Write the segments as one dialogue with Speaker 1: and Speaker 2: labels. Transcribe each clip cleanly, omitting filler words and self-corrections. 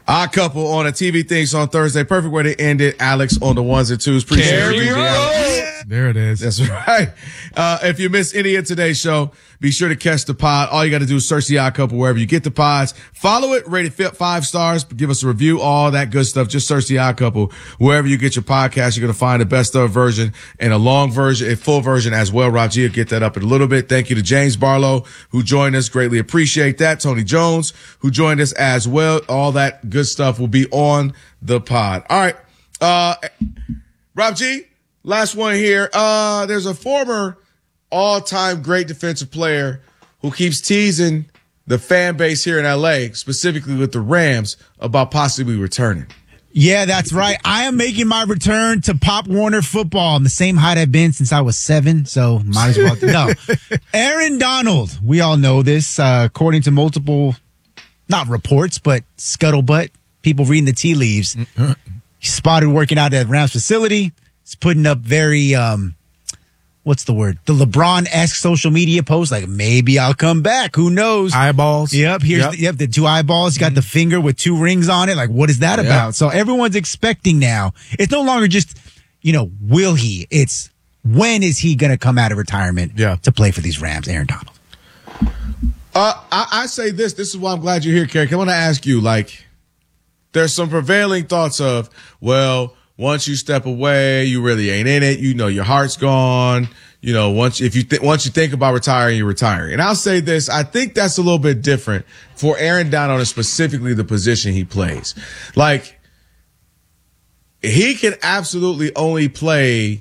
Speaker 1: Odd Couple on a TV Things on Thursday. Perfect way to end it. Alex on the ones and twos. Appreciate you, Alex.
Speaker 2: There it is.
Speaker 1: That's right. If you missed any of today's show, be sure to catch the pod. All you got to do is search the Odd Couple wherever you get the pods. Follow it, rate it 5 stars, give us a review, all that good stuff. Just search the Odd Couple wherever you get your podcast. You're going to find the best of version and a long version, a full version as well. Rob G will get that up in a little bit. Thank you to James Barlow, who joined us. Greatly appreciate that. Tony Jones, who joined us as well. All that good stuff will be on the pod. All right. Rob G, last one here. There's a former all-time great defensive player who keeps teasing the fan base here in LA, specifically with the Rams, about possibly returning.
Speaker 3: Yeah, that's right. I am making my return to Pop Warner football. I'm the same height I've been since I was 7, so might as well. No. Aaron Donald, we all know this, according to multiple, not reports, but scuttlebutt, people reading the tea leaves. He's spotted working out at Rams facility. He's putting up very, what's the word? The LeBron-esque social media post, like, maybe I'll come back. Who knows?
Speaker 2: Eyeballs.
Speaker 3: Yep. Here's the 2 eyeballs. You got the finger with 2 rings on it. Like, what is that about? So everyone's expecting now. It's no longer just, will he? It's when is he going to come out of retirement to play for these Rams, Aaron Donald?
Speaker 1: I say this. This is why I'm glad you're here, Kerry. I want to ask you, there's some prevailing thoughts of, well, once you step away, you really ain't in it. Your heart's gone. Once you think about retiring, you're retiring. And I'll say this. I think that's a little bit different for Aaron Donald and specifically the position he plays. He can absolutely only play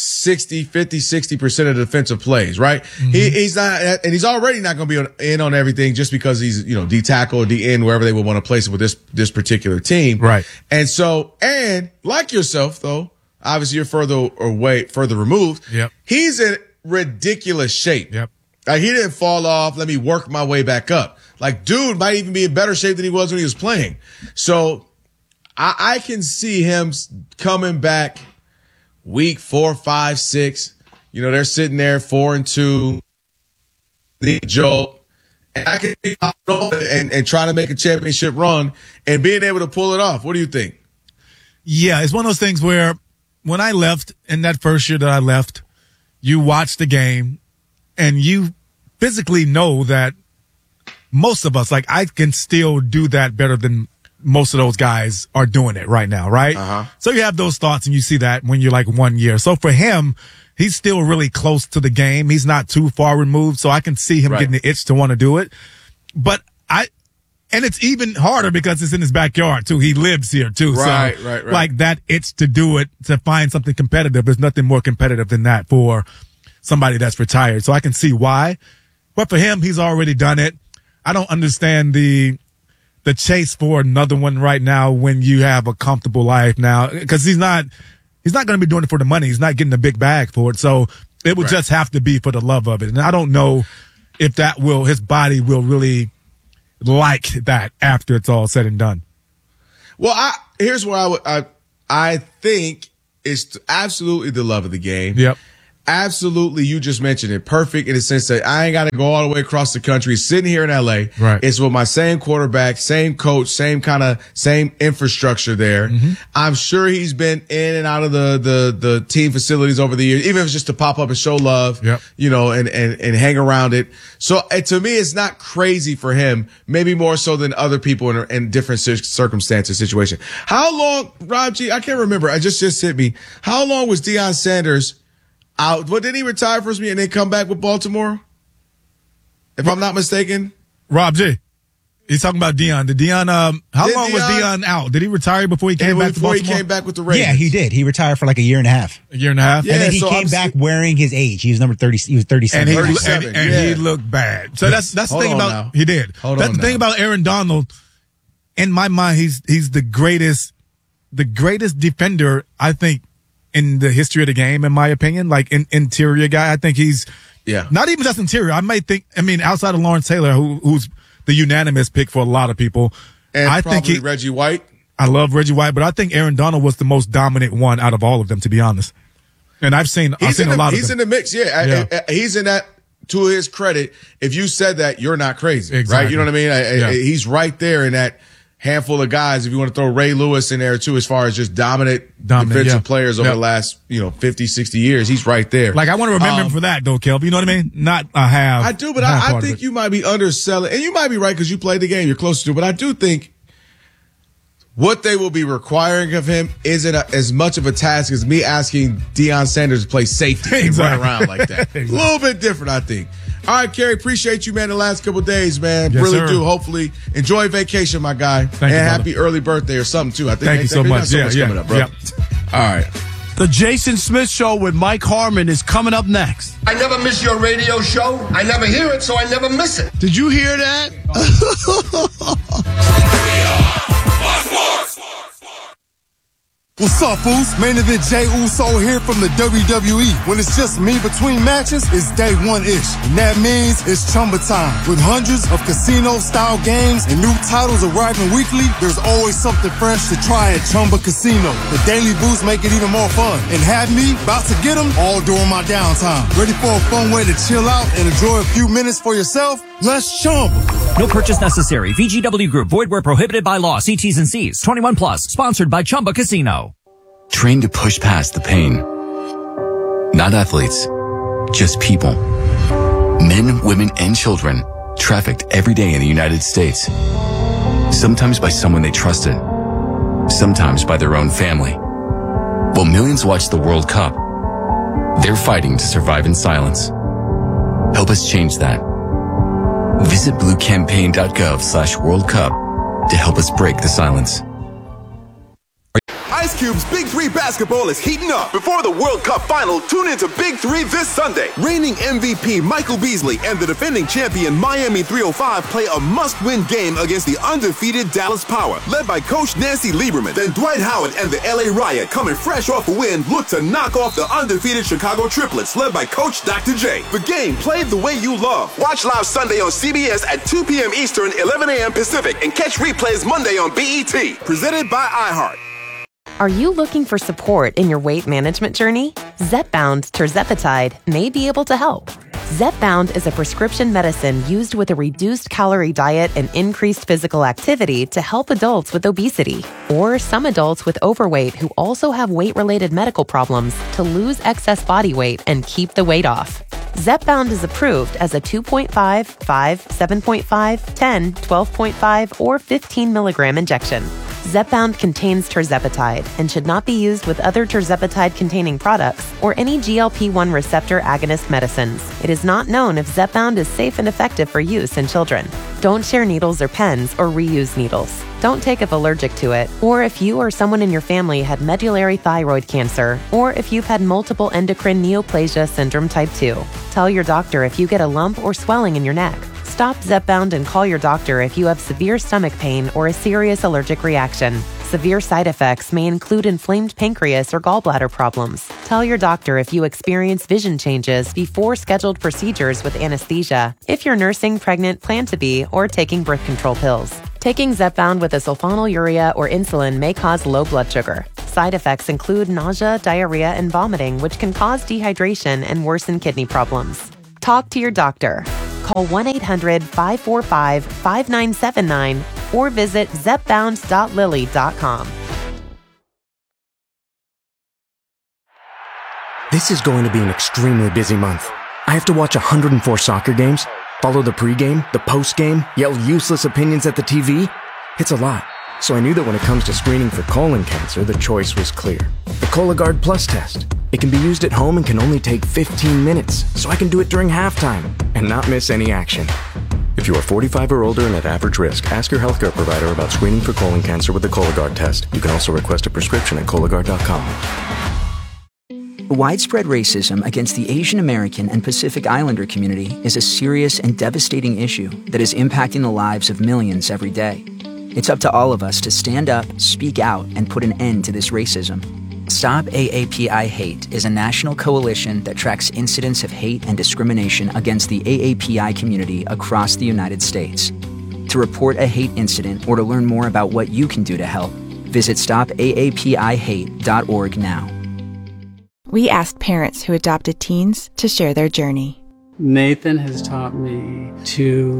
Speaker 1: 60% of the defensive plays, right? Mm-hmm. He's not, and he's already not going to be in on everything just because he's, D tackle or D end, wherever they would want to place him with this particular team.
Speaker 2: Right.
Speaker 1: And so, and like yourself though, obviously you're further removed.
Speaker 2: Yep.
Speaker 1: He's in ridiculous shape.
Speaker 2: Yep.
Speaker 1: He didn't fall off. Let me work my way back up. Dude might even be in better shape than he was when he was playing. So I can see him coming back week 4, 5, 6, they're sitting there 4-2, the joke, and I can and try to make a championship run and being able to pull it off. What do you think?
Speaker 2: Yeah, it's one of those things where when I left in that first year that I left, you watch the game and you physically know that most of us, I can still do that better than most of those guys are doing it right now, right?
Speaker 1: Uh-huh.
Speaker 2: So you have those thoughts and you see that when you're 1 year. So for him, he's still really close to the game. He's not too far removed. So I can see him getting the itch to want to do it. But and it's even harder because it's in his backyard too. He lives here too.
Speaker 1: Right,
Speaker 2: so
Speaker 1: right.
Speaker 2: That itch to do it, to find something competitive. There's nothing more competitive than that for somebody that's retired. So I can see why. But for him, he's already done it. I don't understand the chase for another one right now when you have a comfortable life now, because he's not going to be doing it for the money. He's not getting a big bag for it. So it would just have to be for the love of it. And I don't know if his body will really like that after it's all said and done.
Speaker 1: Well, here's where I think it's absolutely the love of the game.
Speaker 2: Yep.
Speaker 1: Absolutely, you just mentioned it. Perfect in the sense that I ain't got to go all the way across the country, sitting here in LA.
Speaker 2: Right.
Speaker 1: It's with my same quarterback, same coach, same infrastructure there.
Speaker 2: Mm-hmm.
Speaker 1: I'm sure he's been in and out of the team facilities over the years, even if it's just to pop up and show love,
Speaker 2: yep.
Speaker 1: And hang around it. So to me, it's not crazy for him, maybe more so than other people in different circumstances, situation. How long, Rob G, I can't remember. I just hit me. How long was Deion Sanders out? What, did he retire for me and then come back with Baltimore? If I'm not mistaken.
Speaker 2: Rob G. He's talking about Deion. How long was Deion out? Did he retire before he came back to Baltimore?
Speaker 1: Before he came back with the Ravens.
Speaker 3: Yeah, he did. He retired for a year and a half.
Speaker 2: A year and a half?
Speaker 3: Yeah, and then he came back wearing his age. He was number 30. He was 37.
Speaker 2: And he looked bad. So that's the thing about, he did. That's the thing about Aaron Donald. In my mind, he's the greatest defender, I think, in the history of the game, in my opinion. Interior guy. I think he's not even just interior. Outside of Lawrence Taylor, who's the unanimous pick for a lot of people.
Speaker 1: And I think Reggie White.
Speaker 2: I love Reggie White, but I think Aaron Donald was the most dominant one out of all of them, to be honest. And I've seen a lot of them.
Speaker 1: He's in the mix, he's in that. To his credit, if you said that, you're not crazy,
Speaker 2: exactly.
Speaker 1: right? You know what I mean? He's right there in that handful of guys, if you want to throw Ray Lewis in there too, as far as just dominant defensive players over the last, 50, 60 years. He's right there.
Speaker 2: Like, I want to remember him for that, though, Kelp. You know what I mean? Not a half.
Speaker 1: I do, but I think you might be underselling, and you might be right because you played the game. You're closer to it, but I do think what they will be requiring of him isn't as much of a task as me asking Deion Sanders to play safety and run around like that. A little bit different, I think. All right, Kerry, appreciate you, man, the last couple of days, man.
Speaker 2: Yes,
Speaker 1: really
Speaker 2: sir.
Speaker 1: do. Hopefully, enjoy vacation, my guy.
Speaker 2: Thank you,
Speaker 1: happy
Speaker 2: brother.
Speaker 1: early birthday or something, too. I think
Speaker 2: Thank you so much.
Speaker 1: coming up, bro.
Speaker 2: Yep.
Speaker 1: All right.
Speaker 4: The Jason Smith Show with Mike Harmon is coming up next.
Speaker 5: I never miss your radio show. I never hear it, so I never miss it.
Speaker 4: Did you hear that?
Speaker 6: What's up, fools? Main event Jey Uso here from the WWE. When it's just me between matches, it's day one-ish. And that means it's Chumba time. With hundreds of casino-style games and new titles arriving weekly, there's always something fresh to try at Chumba Casino. The daily boosts make it even more fun. And have me about to get them all during my downtime. Ready for a fun way to chill out and enjoy a few minutes for yourself? Let's Chumba.
Speaker 7: No purchase necessary. VGW Group. Void where prohibited by law. See T's and C's. 21 plus. Sponsored by Chumba Casino.
Speaker 8: Trained to push past the pain. Not athletes, just people. Men, women, and children trafficked every day in the United States. Sometimes by someone they trusted. Sometimes by their own family. While millions watch the World Cup, they're fighting to survive in silence. Help us change that. Visit bluecampaign.gov/World Cup to help us break the silence.
Speaker 9: Ice Cube's Big 3 basketball is heating up. Before the World Cup final, tune into Big 3 this Sunday. Reigning MVP Michael Beasley and the defending champion Miami 305 play a must-win game against the undefeated Dallas Power, led by Coach Nancy Lieberman. Then Dwight Howard and the LA Riot, coming fresh off a win, look to knock off the undefeated Chicago Triplets, led by Coach Dr. J. The game played the way you love. Watch live Sunday on CBS at 2 p.m. Eastern, 11 a.m. Pacific, and catch replays Monday on BET. Presented by iHeart.
Speaker 10: Are you looking for support in your weight management journey? Zepbound tirzepatide may be able to help. Zepbound is a prescription medicine used with a reduced calorie diet and increased physical activity to help adults with obesity or some adults with overweight who also have weight-related medical problems to lose excess body weight and keep the weight off. Zepbound is approved as a 2.5, 5, 7.5, 10, 12.5, or 15 milligram injection. Zepbound contains tirzepatide and should not be used with other tirzepatide-containing products or any GLP-1 receptor agonist medicines. It is not known if Zepbound is safe and effective for use in children. Don't share needles or pens or reuse needles. Don't take if allergic to it, or if you or someone in your family had medullary thyroid cancer, or if you've had multiple endocrine neoplasia syndrome type 2. Tell your doctor if you get a lump or swelling in your neck. Stop Zepbound and call your doctor if you have severe stomach pain or a serious allergic reaction. Severe side effects may include inflamed pancreas or gallbladder problems. Tell your doctor if you experience vision changes before scheduled procedures with anesthesia, if you're nursing, pregnant, plan to be, or taking birth control pills. Taking Zepbound with a sulfonylurea or insulin may cause low blood sugar. Side effects include nausea, diarrhea, and vomiting, which can cause dehydration and worsen kidney problems. Talk to your doctor. Call 1-800-545-5979 or visit zepbound.lilly.com.
Speaker 11: This is going to be an extremely busy month. I have to watch 104 soccer games, follow the pregame, the postgame, yell useless opinions at the TV. It's a lot. So I knew that when it comes to screening for colon cancer, the choice was clear. The Cologuard Plus test. It can be used at home and can only take 15 minutes, so I can do it during halftime and not miss any action. If you are 45 or older and at average risk, ask your healthcare provider about screening for colon cancer with the Cologuard test. You can also request a prescription at Cologuard.com.
Speaker 12: Widespread racism against the Asian American and Pacific Islander community is a serious and devastating issue that is impacting the lives of millions every day. It's up to all of us to stand up, speak out, and put an end to this racism. Stop AAPI Hate is a national coalition that tracks incidents of hate and discrimination against the AAPI community across the United States. To report a hate incident or to learn more about what you can do to help, visit stopaapihate.org now.
Speaker 13: We asked parents who adopted teens to share their journey.
Speaker 14: Nathan has taught me to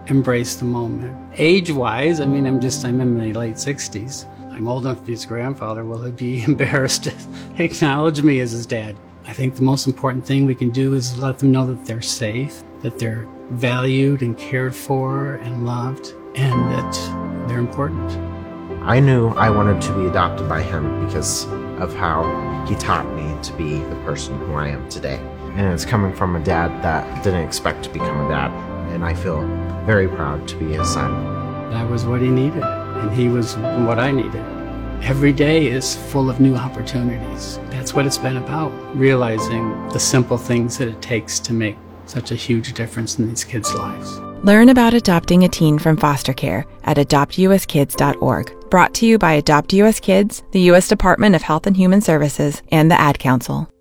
Speaker 14: embrace the moment. Age-wise, I'm in my late 60s. I'm old enough to be his grandfather. Will he be embarrassed to acknowledge me as his dad? I think the most important thing we can do is let them know that they're safe, that they're valued and cared for and loved, and that they're important.
Speaker 15: I knew I wanted to be adopted by him because of how he taught me to be the person who I am today. And it's coming from a dad that didn't expect to become a dad, and I feel very proud to be his son.
Speaker 14: I was what he needed, and he was what I needed. Every day is full of new opportunities. That's what it's been about, realizing the simple things that it takes to make such a huge difference in these kids' lives.
Speaker 13: Learn about adopting a teen from foster care at adoptuskids.org. Brought to you by Adopt US Kids, the U.S. Department of Health and Human Services, and the Ad Council.